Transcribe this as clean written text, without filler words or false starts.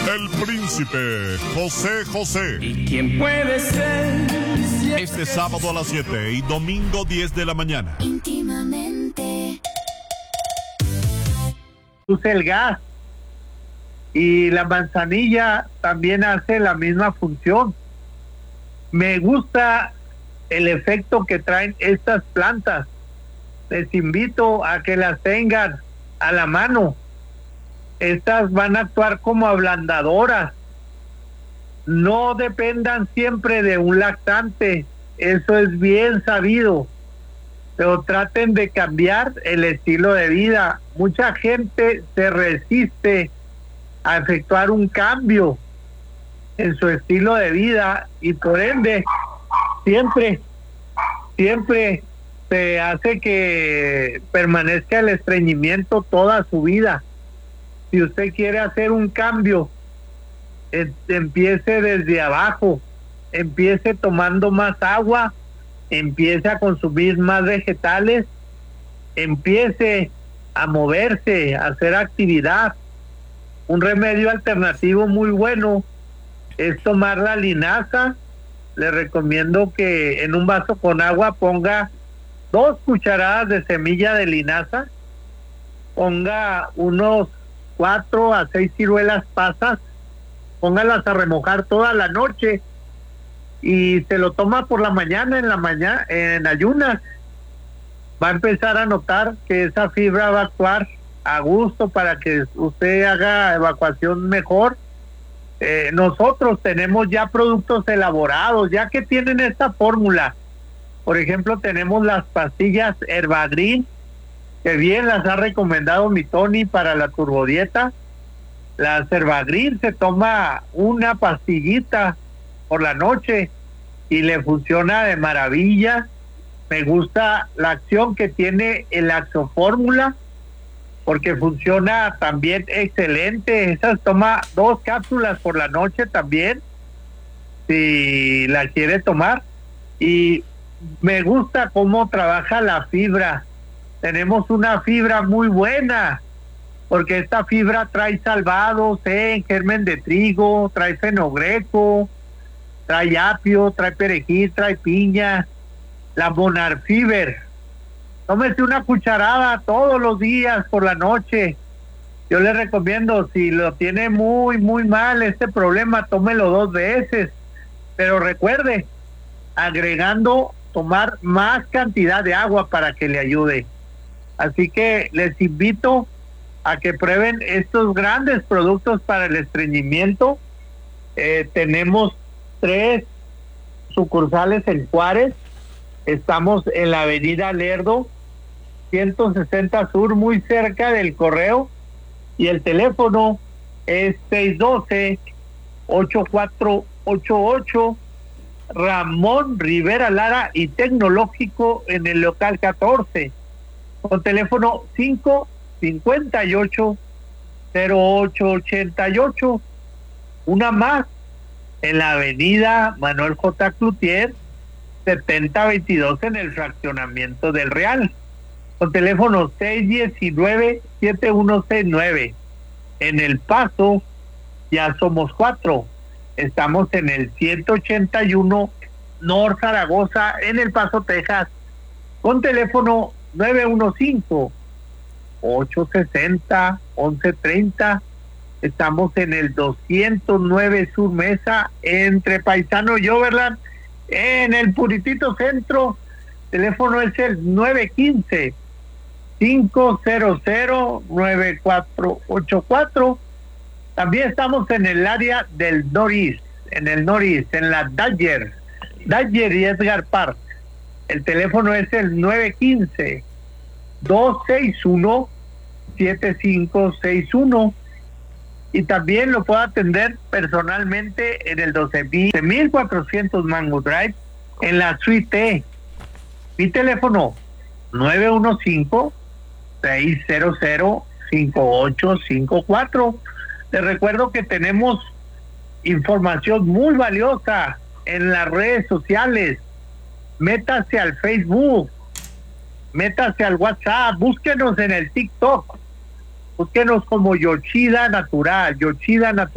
el príncipe José José. ¿Y quién puede ser? Este sábado a las 7 y domingo 10 de la mañana. Íntimamente. Usa el gas y la manzanilla también hace la misma función. Me gusta el efecto que traen estas plantas. Les invito a que las tengan a la mano. Estas van a actuar como ablandadoras. No dependan siempre de un laxante, eso es bien sabido, pero traten de cambiar el estilo de vida. Mucha gente se resiste a efectuar un cambio en su estilo de vida y por ende siempre se hace que permanezca el estreñimiento toda su vida. Si usted quiere hacer un cambio, empiece desde abajo, empiece tomando más agua, empiece a consumir más vegetales, empiece a moverse, a hacer actividad. Un remedio alternativo muy bueno es tomar la linaza. Le recomiendo que en un vaso con agua ponga 2 cucharadas de semilla de linaza, ponga unos 4 a 6 ciruelas pasas, póngalas a remojar toda la noche y se lo toma por la mañana, en ayunas. Va a empezar a notar que esa fibra va a actuar a gusto para que usted haga evacuación mejor. Nosotros tenemos ya productos elaborados, ya que tienen esta fórmula. Por ejemplo, tenemos las pastillas Herbagrin, que bien las ha recomendado mi Tony para la turbodieta. La Herbagrin se toma una pastillita por la noche y le funciona de maravilla. Me gusta la acción que tiene el Axofórmula porque funciona también excelente. Esas toma 2 cápsulas por la noche también, si la quiere tomar. Y me gusta cómo trabaja la fibra. Tenemos una fibra muy buena, porque esta fibra trae salvado, germen de trigo, trae fenogreco, trae apio, trae perejil, trae piña, la Monarfiber. Tómese una cucharada todos los días por la noche. Yo le recomiendo, si lo tiene muy mal este problema, tómelo 2 veces. Pero recuerde, agregando, tomar más cantidad de agua para que le ayude. Así que les invito a que prueben estos grandes productos para el estreñimiento. Tenemos 3 sucursales en Juárez. Estamos en la avenida Lerdo, 160 Sur, muy cerca del correo. Y el teléfono es 612-8488. Ramón Rivera Lara y Tecnológico en el local 14. Con teléfono 558-0888. Una más en la avenida Manuel J. Cloutier, 7022 en el fraccionamiento del Real. Con teléfono 619-7169. En El Paso ya somos 4. Estamos en el 181 North Zaragoza, en El Paso, Texas. Con teléfono 915-860-1130. Estamos en el 209 Sur Mesa, entre Paisano y Overland, en el Puritito Centro. Teléfono es el 915-500-9484. También estamos en el área del Norris, en la Dodger y Edgar Park. El teléfono es el 915-261-7561. Y también lo puedo atender personalmente en el 12,400 Mango Drive, en la suite E. Mi teléfono 915-600-5854. Les recuerdo que tenemos información muy valiosa en las redes sociales. Métase al Facebook, métase al WhatsApp, búsquenos en el TikTok, búsquenos como Yoshida Natural.